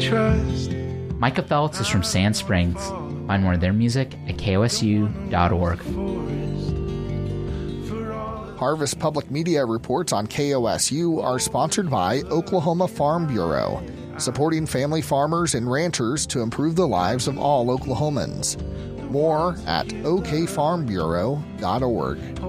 trust. Micah Feltz is from Sand Springs. Find more of their music at kosu.org. Harvest Public Media reports on KOSU are sponsored by Oklahoma Farm Bureau, supporting family farmers and ranchers to improve the lives of all Oklahomans. More at okfarmbureau.org.